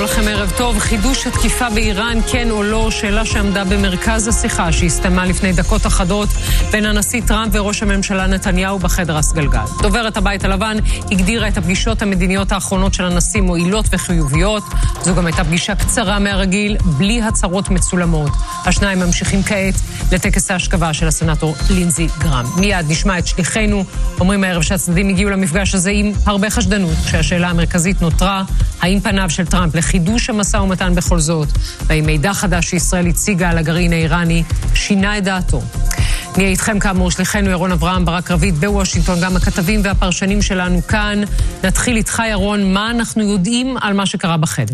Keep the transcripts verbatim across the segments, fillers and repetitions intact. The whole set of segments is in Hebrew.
לכם ערב טוב. חידוש התקיפה באיראן, כן או לא, שאלה שעמדה במרכז השיחה שהסתיימה לפני דקות אחדות בין הנשיא טראמפ וראש הממשלה נתניהו בחדר הסגלגל. דוברת הבית הלבן הגדירה את הפגישות המדיניות האחרונות של הנשיא מועילות וחיוביות. זו גם הייתה פגישה קצרה מהרגיל, בלי הצהרות מצולמות. השניים ממשיכים כעת לטקס ההשכבה של הסנאטור לינזי גרם. מיד נשמע את שליחנו, אומרים הערב שהצדדים הגיעו למפגש הזה עם הרבה חשדנות, כשהשאלה המרכזית נותרה, האם פניו של טראמפ לחידוש המשא ומתן בכל זאת, והאם מידע חדש שישראל הציגה על הגרעין האיראני שינה את דעתו. נהיה איתכם כאמור שליחנו ירון אברהם ברק רביד בוושינגטון, גם הכתבים והפרשנים שלנו כאן. נתחיל איתך ירון, מה אנחנו יודעים על מה שקרה בחדר?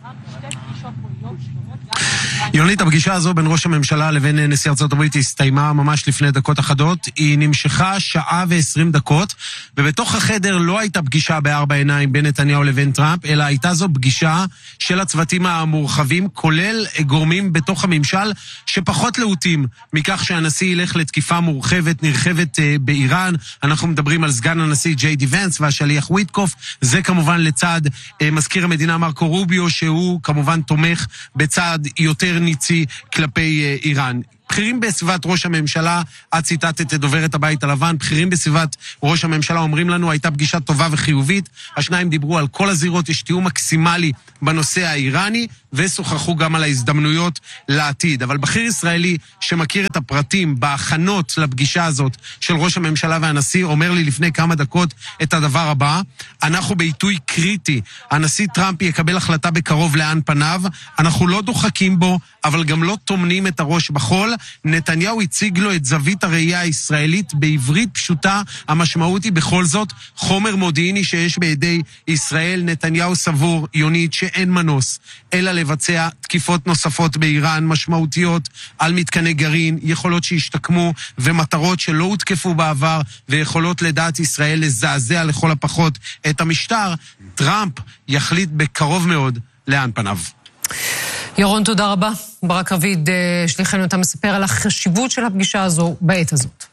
יונית, הפגישה הזו בין ראש הממשלה לבין נשיא ארצות הברית הסתיימה ממש לפני דקות אחדות. היא נמשכה שעה ועשרים דקות, ובתוך החדר לא הייתה פגישה בארבע עיניים בין נתניהו לבין טראמפ, אלא הייתה זו פגישה של הצוותים המורחבים, כולל גורמים בתוך הממשל שפחות להוטים מכך שהנשיא ילך לתקיפה מורחבת, נרחבת באיראן. אנחנו מדברים על סגן הנשיא ג'יי די ונס והשליח וויטקוף. זה כמובן לצד מזכיר המדינה מרקו רוביו, שהוא כמובן תומך בצד יותר ניצי כלפי איראן. בכירים בסביבת ראש הממשלה, את ציטטת את דוברת הבית הלבן, בכירים בסביבת ראש הממשלה אומרים לנו, הייתה פגישה טובה וחיובית, השניים דיברו על כל הזירות, יש תיאום מקסימלי בנושא האיראני, ושוחחו גם על ההזדמנויות לעתיד. אבל בכיר ישראלי שמכיר את הפרטים בהכנות לפגישה הזאת של ראש הממשלה והנשיא, אומר לי לפני כמה דקות את הדבר הבא, אנחנו בעיתוי קריטי, הנשיא טראמפ יקבל החלטה בקרוב לאן פניו, אנחנו לא דוחקים בו, אבל גם לא תומנים את הראש בחול. נתניהו הציג לו את זווית הראייה הישראלית בעברית פשוטה, המשמעות היא בכל זאת חומר מודיעיני שיש בידי ישראל. נתניהו סבור, יונית, שאין מנוס אלא לבצע תקיפות נוספות באיראן משמעותיות על מתקני גרעין, יכולות שהשתקמו ומטרות שלא הותקפו בעבר, ויכולות לדעת ישראל לזעזע לכל הפחות את המשטר. טראמפ יחליט בקרוב מאוד לאן פניו. ירון, תודה רבה. ברק רביד, שליחנו, אתה מספר על החשיבות של הפגישה הזו בעת הזאת.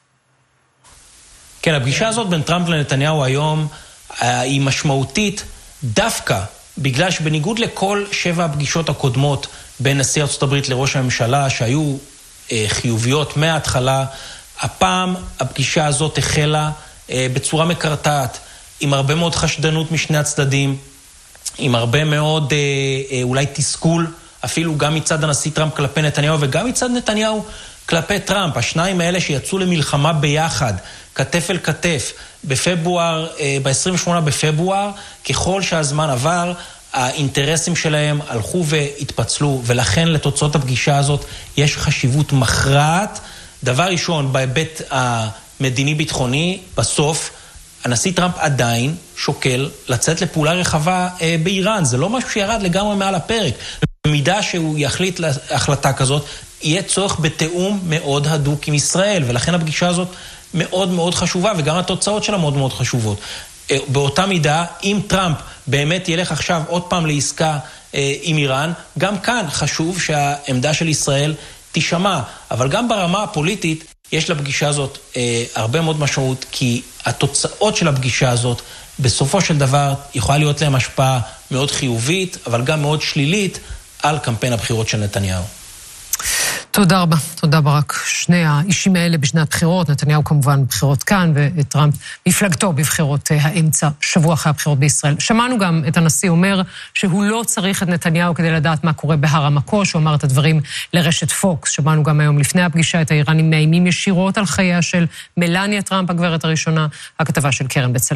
כן, הפגישה הזאת בין טראמפ לנתניהו היום היא משמעותית דווקא בגלל שבניגוד לכל שבע הפגישות הקודמות בין נשיא ארצות הברית לראש הממשלה שהיו אה, חיוביות מההתחלה, הפעם הפגישה הזאת החלה אה, בצורה מקרטעת, עם הרבה מאוד חשדנות משני הצדדים, עם הרבה מאוד אה, אה, אולי תסכול, אפילו גם מצד הנשיא טראמפ כלפי נתניהו וגם מצד נתניהו כלפי טראמפ. השניים האלה שיצאו למלחמה ביחד, כתף אל כתף, בפברואר, ב-עשרים ושמונה בפברואר, ככל שהזמן עבר, האינטרסים שלהם הלכו והתפצלו, ולכן לתוצאות הפגישה הזאת יש חשיבות מכרעת. דבר ראשון, בהיבט המדיני-ביטחוני, בסוף, הנשיא טראמפ עדיין שוקל לצאת לפעולה רחבה באיראן. זה לא משהו שירד לגמרי מעל הפרק. במידה שהוא יחליט להחלטה כזאת, יהיה צורך בתיאום מאוד הדוק עם ישראל, ולכן הפגישה הזאת מאוד מאוד חשובה, וגם התוצאות שלה מאוד מאוד חשובות. באותה מידה, אם טראמפ באמת ילך עכשיו עוד פעם לעסקה עם איראן, גם כאן חשוב שהעמדה של ישראל תשמע, אבל גם ברמה הפוליטית יש לפגישה הזאת הרבה מאוד משמעות, כי התוצאות של הפגישה הזאת בסופו של דבר יכולה להיות להם השפעה מאוד חיובית, אבל גם מאוד שלילית על קמפיין הבחירות של נתניהו. תודה רבה, תודה ברק. שני האישים האלה בשנת בחירות, נתניהו כמובן בחירות כאן, וטראמפ מפלגתו בבחירות האמצע, שבוע אחרי הבחירות בישראל. שמענו גם את הנשיא אומר שהוא לא צריך את נתניהו כדי לדעת מה קורה בהר המקוש, הוא אמר את הדברים לרשת פוקס. שמענו גם היום לפני הפגישה את האיראנים מאיימים ישירות על חייה של מלניה טראמפ, הגברת הראשונה, הכתבה של קרן בצלאל.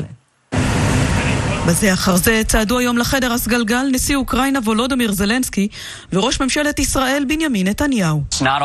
בזה אחר זה צעדו היום לחדר הסגלגל נשיא אוקראינה וולודומיר זלנסקי וראש ממשלת ישראל בנימין נתניהו.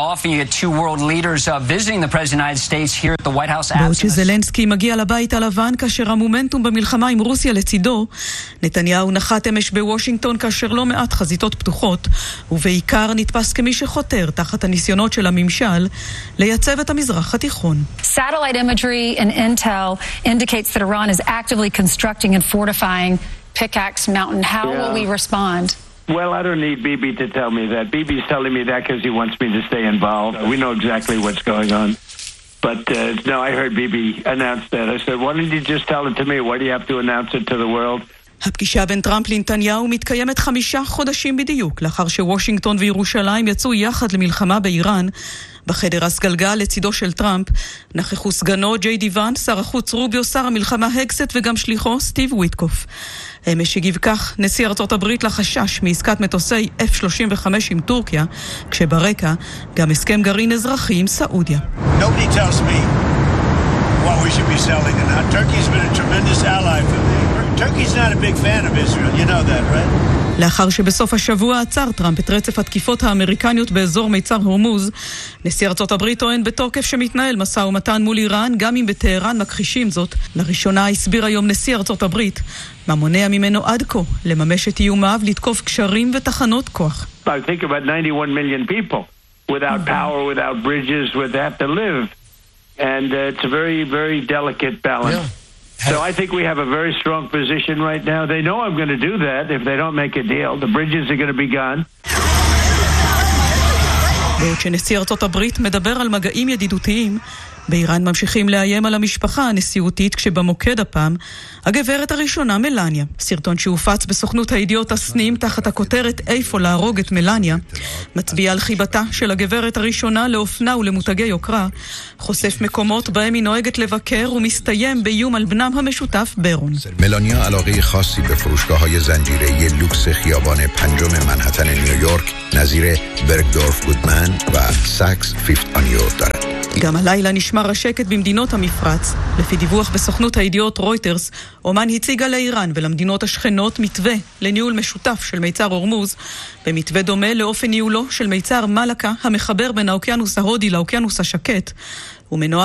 בעוד שזלנסקי מגיע לבית הלבן כאשר המומנטום במלחמה עם רוסיה לצידו, נתניהו נחת אמש בוושינגטון כאשר לא מעט חזיתות פתוחות, ובעיקר נתפס כמי שחותר תחת הניסיונות של הממשל לייצב את המזרח התיכון. Satellite imagery and intel indicates that Iran is actively constructing and fortifying Pickaxe Mountain. How yeah. will we respond? Well, I don't need Bibi to tell me that. Bibi's telling me that because he wants me to stay involved. We know exactly what's going on. But uh, no, I heard Bibi announce that. I said, why didn't you just tell it to me? Why do you have to announce it to the world? הפגישה בין טראמפ לנתניהו מתקיימת חמישה חודשים בדיוק, לאחר שוושינגטון וירושלים יצאו יחד למלחמה באיראן. בחדר הסגלגל לצידו של טראמפ נכחו סגנו ג'יי די ואנס, שר החוץ רוביו, שר המלחמה הקסט וגם שליחו סטיב וויטקוף. אמש הגיב כך נשיא ארצות הברית לחשש מעסקת מטוסי אף שלושים וחמש עם טורקיה, כשברקע גם הסכם גרעין אזרחי עם סעודיה. Nobody tells me what we should be selling and how. Turkey's been a tremendous ally for me. Turkey's not a big fan of Israel. You know that, right? לאחר שבסוף השבוע עצר טראמפ את רצף התקיפות האמריקניות באזור מיצר הורמוז, נשיא ארצות הברית טוען בתוקף שמתנהל משא ומתן מול איראן, גם אם בטהרן מכחישים זאת. לראשונה הסביר היום נשיא ארצות הברית מה מונע ממנו עד כה לממש את איומיו לתקוף קשרים ותחנות כוח. I think about ninety-one million people without power, without bridges, would have to live. And uh, it's a very, very delicate balance. Yeah. So I think we have a very strong position right now. They know I'm going to do that if they don't make a deal. The bridges are going to be gone. בעוד שנשיא ארצות הברית מדבר על מגעים ידידותיים, באיראן ממשיכים לאיים על המשפחה הנשיאותית, כשבמוקד הפעם הגברת הראשונה מלניה. סרטון שהופץ בסוכנות הידיעות הסנים תחת הכותרת איפה להרוג את מלניה מצביע על חיבתה של הגברת הראשונה לאופנה ולמותגי יוקרה, חושף מקומות בהם היא נוהגת לבקר ומסתיים באיום על בנם המשותף ברון. ملانیا علاقه خاصی به فروشگاه‌های زنجیره‌ای لوکس خیابان پنجم منهتن نیویورک نظیر برگدورف گودمن و ساکس فیفت آنیورد دارد. גם הלילה נשמר השקט במדינות המפרץ. לפי דיווח בסוכנות הידיעות רויטרס, אומן הציגה לאיראן ולמדינות השכנות מתווה לניהול משותף של מיצר הורמוז, במתווה דומה לאופן ניהולו של מיצר מלכה המחבר בין האוקיינוס ההודי לאוקיינוס השקט, ומנוע